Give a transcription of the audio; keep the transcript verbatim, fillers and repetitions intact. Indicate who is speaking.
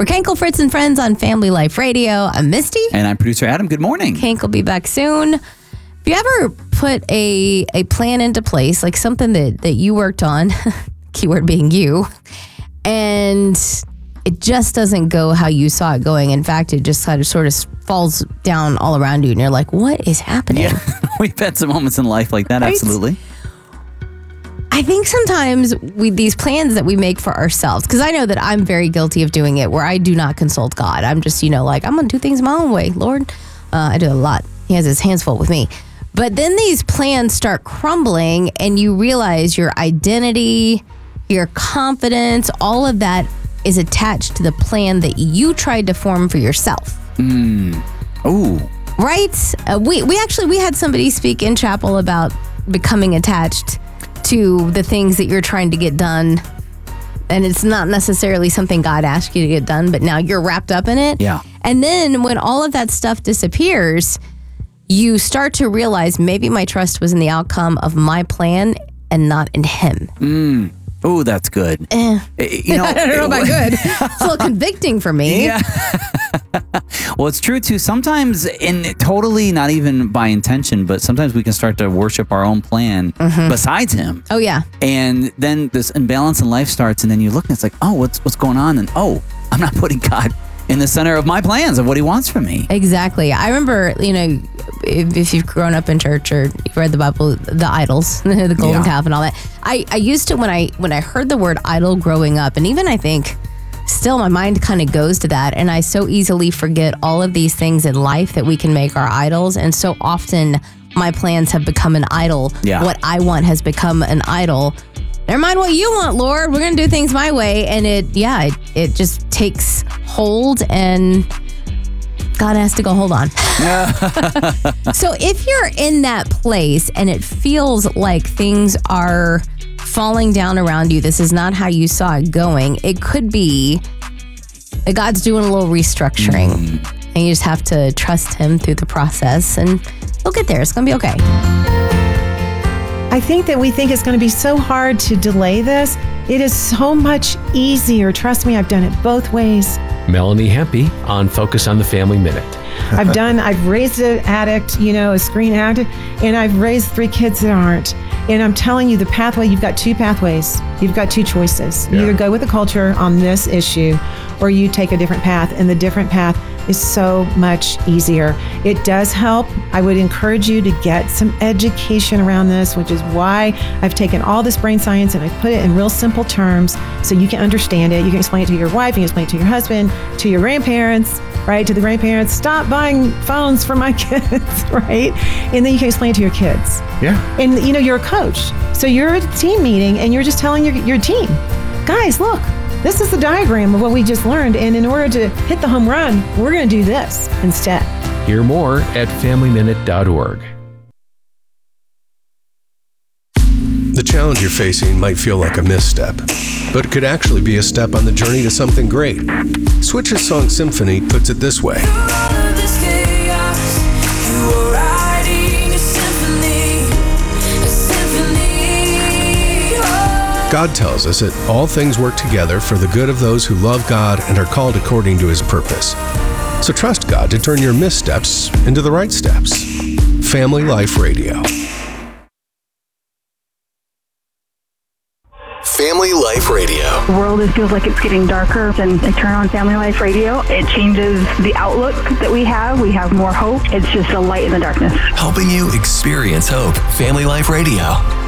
Speaker 1: We're Kenkel, Fritz, and Friends on Family Life Radio. I'm Misty.
Speaker 2: And I'm producer Adam. Good morning.
Speaker 1: Kenkel will be back soon. Have you ever put a a plan into place, like something that, that you worked on, keyword being you, and it just doesn't go how you saw it going? In fact, it just kind of sort of falls down all around you, and you're like, what is happening?
Speaker 2: Yeah, we've had some moments in life like that, right? Absolutely.
Speaker 1: I think sometimes we these plans that we make for ourselves, because I know that I'm very guilty of doing it, where I do not consult God. I'm just, you know, like, I'm going to do things my own way, Lord. Uh, I do a lot. He has his hands full with me. But then these plans start crumbling, and you realize your identity, your confidence, all of that is attached to the plan that you tried to form for yourself.
Speaker 2: Mm. Ooh.
Speaker 1: Right? Uh, we, we actually, we had somebody speak in chapel about becoming attached to the things that you're trying to get done, and it's not necessarily something God asked you to get done, but now you're wrapped up in it.
Speaker 2: Yeah.
Speaker 1: And then when all of that stuff disappears, you start to realize maybe my trust was in the outcome of my plan and not in him.
Speaker 2: Mm. Oh, that's good.
Speaker 1: Eh.
Speaker 2: You know,
Speaker 1: I don't know about good. It's a little convicting for me.
Speaker 2: Yeah. Well, it's true too. Sometimes, and totally not even by intention, but sometimes we can start to worship our own plan mm-hmm. besides him.
Speaker 1: Oh yeah.
Speaker 2: And then this imbalance in life starts, and then you look and it's like, oh, what's what's going on? And oh, I'm not putting God in the center of my plans of what he wants from me.
Speaker 1: Exactly. I remember, you know, if, if you've grown up in church or you've read the Bible, the idols, the golden yeah. calf and all that. I, I used to, when I when I heard the word idol growing up, and even I think still my mind kind of goes to that, and I so easily forget all of these things in life that we can make our idols. And so often my plans have become an idol.
Speaker 2: Yeah. What
Speaker 1: I want has become an idol. Never mind what you want, Lord. We're going to do things my way. And it, yeah, it, it just takes hold, and God has to go, hold on. So if you're in that place and it feels like things are falling down around you, this is not how you saw it going, it could be that God's doing a little restructuring. Mm. And you just have to trust him through the process, and we'll get there. It's going to be okay.
Speaker 3: I think that we think it's going to be so hard to delay this. It is so much easier. Trust me, I've done it both ways.
Speaker 4: Melanie Hempy on Focus on the Family Minute.
Speaker 3: I've done, I've raised an addict, you know, a screen addict, and I've raised three kids that aren't. And I'm telling you, the pathway, you've got two pathways. You've got two choices. Yeah. You either go with the culture on this issue, or you take a different path, and the different path is so much easier. It does help. I would encourage you to get some education around this, which is why I've taken all this brain science and I put it in real simple terms so you can understand it. You can explain it to your wife, you can explain it to your husband, to your grandparents, right? To the grandparents, stop buying phones for my kids, right? And then you can explain it to your kids.
Speaker 5: Yeah.
Speaker 3: And you know, you're a coach. So you're at a team meeting and you're just telling your, your team, guys, look, this is the diagram of what we just learned, and in order to hit the home run, we're going to do this instead.
Speaker 4: Hear more at family minute dot org.
Speaker 5: The challenge you're facing might feel like a misstep, but it could actually be a step on the journey to something great. Switch's song Symphony puts it this way. God tells us that all things work together for the good of those who love God and are called according to his purpose. So trust God to turn your missteps into the right steps. Family Life Radio.
Speaker 6: Family Life Radio.
Speaker 7: The world is, feels like it's getting darker, and I turn on Family Life Radio. It changes the outlook that we have. We have more hope. It's just a light in the darkness.
Speaker 6: Helping you experience hope. Family Life Radio.